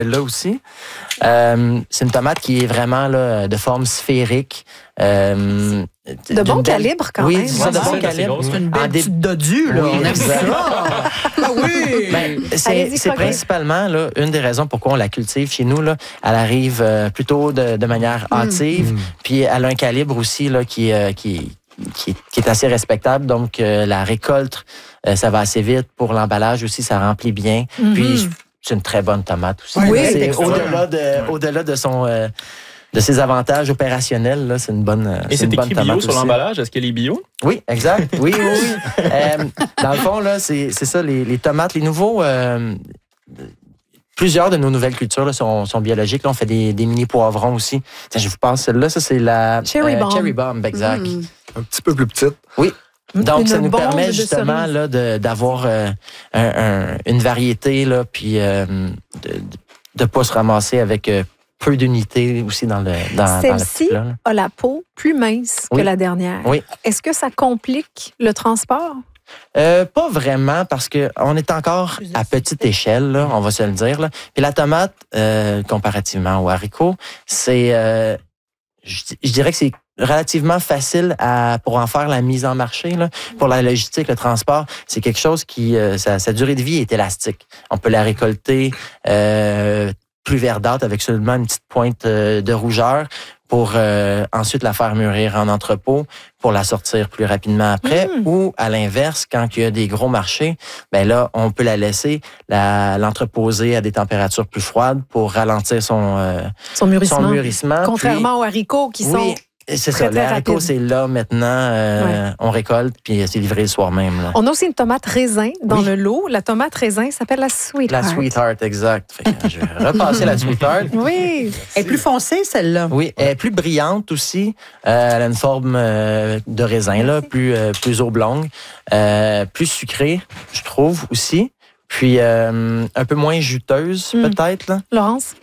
Là aussi, c'est une tomate qui est vraiment là, de forme sphérique. De bon calibre, quand même. Oui, c'est ça, de bon calibre. C'est une belle petite dodue, là. On aime ça. Ah oui! Ben, c'est principalement là, une des raisons pourquoi on la cultive chez nous. Là. Elle arrive plutôt de manière hâtive, puis elle a un calibre aussi là, qui est assez respectable. Donc, la récolte, ça va assez vite. Pour l'emballage aussi, ça remplit bien. Puis, c'est une très bonne tomate aussi. Oui, c'est au-delà de ses avantages opérationnels, là, c'est une bonne tomate. Et c'est écrit bio sur l'emballage? Est-ce qu'elle est bio? Oui, exact. Oui. Dans le fond, là, c'est ça, les tomates, les nouveaux... plusieurs de nos nouvelles cultures là, sont biologiques. Là, on fait des mini poivrons aussi. Tiens, je vous passe celle-là. Ça, c'est la Cherry Bomb, exact. Un petit peu plus petite. Oui. Donc, ça nous bombe permet justement là, d'avoir une variété, là, puis de ne pas se ramasser avec peu d'unités aussi dans le Celle-ci a la peau plus mince que la dernière. Oui. Est-ce que ça complique le transport? Pas vraiment, parce qu'on est encore à petite échelle, là, on va se le dire. Là. Puis la tomate, comparativement au haricot, c'est... je dirais que c'est relativement facile pour en faire la mise en marché. Là. Pour la logistique, le transport, c'est quelque chose qui... sa durée de vie est élastique. On peut la récolter plus verdâtre avec seulement une petite pointe de rougeur pour ensuite la faire mûrir en entrepôt pour la sortir plus rapidement après. Ou à l'inverse, quand il y a des gros marchés, ben là, on peut la laisser, l'entreposer à des températures plus froides pour ralentir son mûrissement. Contrairement aux haricots qui sont... C'est ça, les haricots, c'est là maintenant, on récolte, puis c'est livré le soir même. Là. On a aussi une tomate raisin dans le lot. La tomate raisin s'appelle la Sweetheart. La Sweetheart, exact. Fait que je vais repasser la Sweetheart. Oui. Elle est plus foncée, celle-là. Oui, elle est plus brillante aussi. Elle a une forme de raisin, là, plus oblongue, plus sucrée, je trouve aussi. Puis un peu moins juteuse, peut-être. Là. Laurence?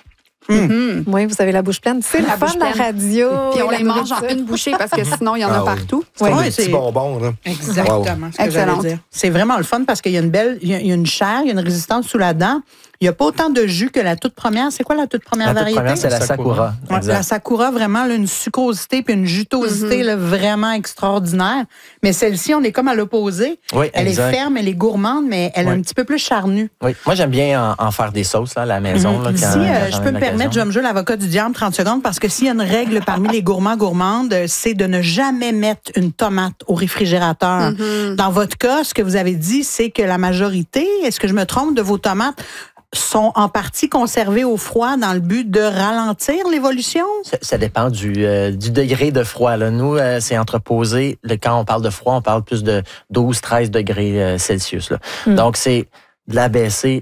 Oui, vous avez la bouche pleine. C'est la fun de la radio. Puis on les mange en une bouchée parce que sinon, il y en a partout. C'est comme des petits bonbons. Là. Exactement ce que j'allais dire. C'est vraiment le fun parce qu'il y a il y a une chair, il y a une résistance sous la dent. Il n'y a pas autant de jus que la toute première. C'est quoi la toute première variété? La toute première, c'est la Sakura. La Sakura, vraiment, là, une sucrosité puis une jutosité là, vraiment extraordinaire. Mais celle-ci, on est comme à l'opposé. Oui, elle est ferme, elle est gourmande, mais elle est un petit peu plus charnue. Oui, moi, j'aime bien en faire des sauces là, à la maison. Là, si je peux me permettre, je vais me jouer l'avocat du diable 30 secondes parce que s'il y a une règle parmi les gourmandes, c'est de ne jamais mettre une tomate au réfrigérateur. Dans votre cas, ce que vous avez dit, c'est que la majorité, est-ce que je me trompe, de vos tomates sont en partie conservées au froid dans le but de ralentir l'évolution? Ça dépend du degré de froid. Là. Nous, c'est entreposé. Quand on parle de froid, on parle plus de 12-13 degrés Celsius. Là. Donc, c'est de l'abaisser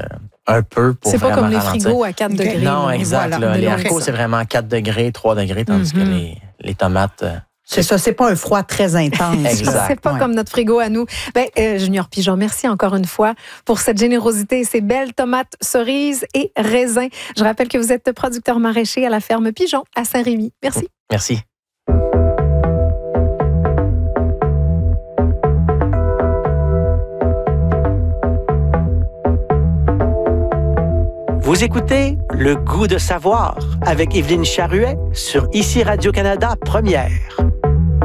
un peu pour c'est pas vraiment comme les ralentir. frigos à 4 degrés. Non, exact. Voilà, les haricots, c'est vraiment 4 degrés, 3 degrés, tandis que les tomates... C'est ça, c'est pas un froid très intense. Exact. C'est pas comme notre frigo à nous. Junior Pigeon, merci encore une fois pour cette générosité et ces belles tomates cerises et raisins. Je rappelle que vous êtes producteur maraîcher à la ferme Pigeon à Saint-Rémy. Merci. Merci. Vous écoutez Le goût de savoir avec Évelyne Charruet sur ICI Radio-Canada Première.